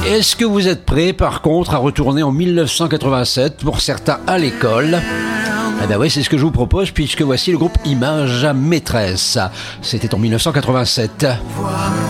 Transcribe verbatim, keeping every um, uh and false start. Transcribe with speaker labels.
Speaker 1: Est-ce que vous êtes prêts, par contre, à retourner en mille neuf cent quatre-vingt-sept, pour certains à l'école? Eh ben oui, c'est ce que je vous propose, puisque voici le groupe Images Maîtresse. C'était en mille neuf cent quatre-vingt-sept.